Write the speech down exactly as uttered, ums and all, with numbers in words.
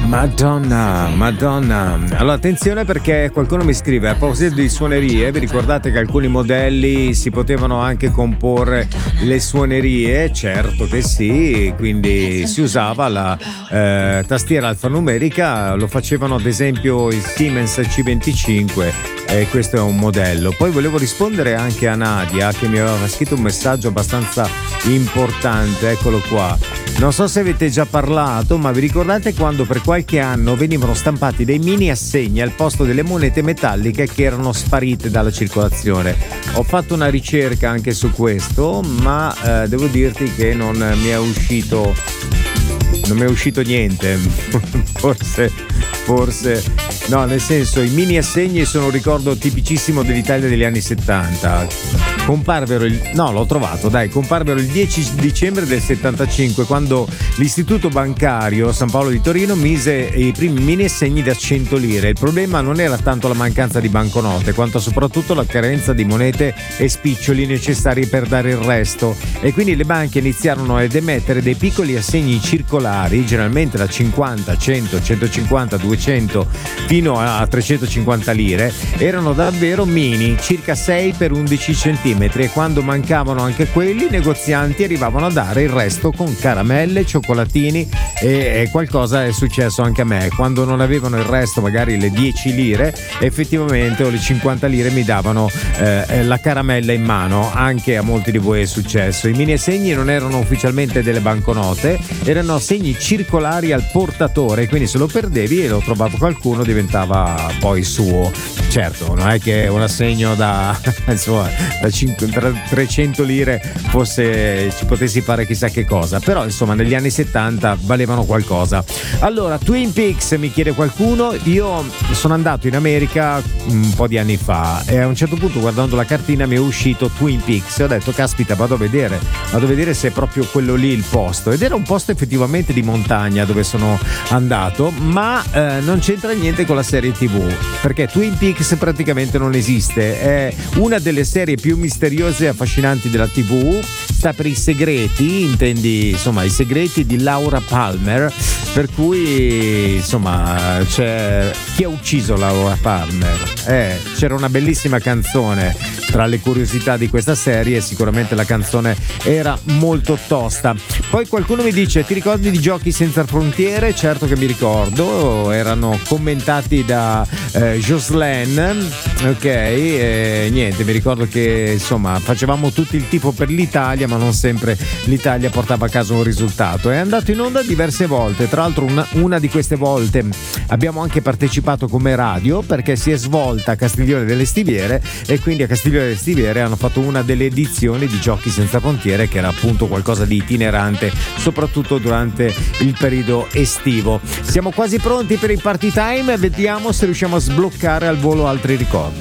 Madonna, Madonna. Allora attenzione, perché qualcuno mi scrive a proposito di suonerie. Vi ricordate che alcuni modelli si potevano anche comporre le suonerie? Certo che sì, quindi si usava la eh, tastiera alfanumerica, lo facevano ad esempio il Siemens C venticinque, e questo è un modello. Poi volevo rispondere anche a Nadia, che mi aveva scritto un messaggio abbastanza importante, eccolo qua. Non so se avete già parlato, ma vi ricordate quando per qualche anno venivano stampati dei mini assegni al posto delle monete metalliche che erano sparite dalla circolazione? Ho fatto una ricerca anche su questo, ma eh, devo dirti che non mi è uscito non mi è uscito niente. forse forse no, nel senso, i mini assegni sono un ricordo tipicissimo dell'Italia degli anni settanta. Comparvero il no, l'ho trovato, dai, comparvero il dieci dicembre del settantacinque, quando l'istituto bancario San Paolo di Torino mise i primi mini assegni da cento lire. Il problema non era tanto la mancanza di banconote, quanto soprattutto la carenza di monete e spiccioli necessari per dare il resto, e quindi le banche iniziarono ad emettere dei piccoli assegni circolari, generalmente da cinquanta, cento, centocinquanta, duecento fino a trecentocinquanta lire. Erano davvero mini, circa sei per undici centimetri, e quando mancavano anche quelli, i negozianti arrivavano a dare il resto con caramelle, cioccolatini, e, e qualcosa è successo anche a me. Quando non avevano il resto, magari le dieci lire, effettivamente, o le cinquanta lire, mi davano eh, la caramella in mano. Anche a molti di voi è successo. I mini assegni non erano ufficialmente delle banconote, erano assegni circolari al portatore, quindi se lo perdevi e lo trovava qualcuno diventava poi suo. Certo, non è che un assegno da insomma da trecento lire fosse, ci potessi fare chissà che cosa, però insomma negli anni settanta valevano qualcosa. Allora, Twin Peaks, mi chiede qualcuno. Io sono andato in America un po' di anni fa e a un certo punto, guardando la cartina, mi è uscito Twin Peaks e ho detto caspita, vado a vedere vado a vedere se è proprio quello lì il posto, ed era un posto effettivamente di montagna dove sono andato, ma eh, non c'entra niente con la serie tv, perché Twin Peaks praticamente non esiste. È una delle serie più misteriose e affascinanti della tv. Sta per i segreti, intendi, insomma, i segreti di Laura Palmer, per cui insomma c'è chi ha ucciso Laura Palmer. Eh, c'era una bellissima canzone tra le curiosità di questa serie, sicuramente la canzone era molto tosta. Poi qualcuno mi dice: ti ricordi di Giochi senza frontiere? Certo che mi ricordo, erano commentati da eh, Jocelyn, ok, e niente, mi ricordo che insomma facevamo tutti il tifo per l'Italia, ma non sempre l'Italia portava a casa un risultato. È andato in onda diverse volte, tra l'altro una, una di queste volte abbiamo anche partecipato come radio, perché si è svolta a Castiglione delle Stiviere, e quindi a Castiglione delle Stiviere hanno fatto una delle edizioni di Giochi senza frontiere, che era appunto qualcosa di itinerante, soprattutto durante il periodo estivo. Siamo quasi pronti per il party time, vediamo se riusciamo a sbloccare al volo altri ricordi.